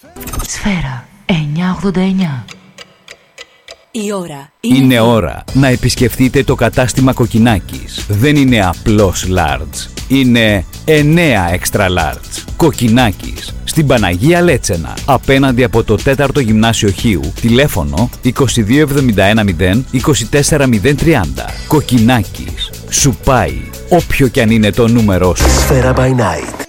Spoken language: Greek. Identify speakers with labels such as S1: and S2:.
S1: Σφαίρα 989.
S2: Η ώρα
S3: είναι ώρα να επισκεφτείτε το κατάστημα Κοκκινάκης. Δεν είναι απλώς large. Είναι 9 extra large. Κοκκινάκης. Στην Παναγία Λέτσενα. Απέναντι από το 4ο Γυμνάσιο Χίου. Τηλέφωνο 22710 24030. Κοκκινάκης. Σου πάει όποιο κι αν είναι το νούμερό σου.
S4: Σφαίρα by Night.